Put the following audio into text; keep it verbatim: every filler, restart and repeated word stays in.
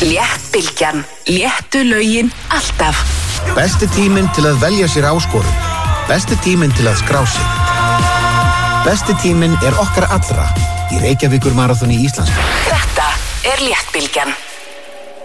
Léttbylgjan. Léttu lögin alltaf. Besti tíminn til að velja sér áskorun. Besti tíminn til að skrá sig. Besti tíminn er okkar allra í Reykjavíkur maraþoni Íslands. Þetta er Léttbylgjan.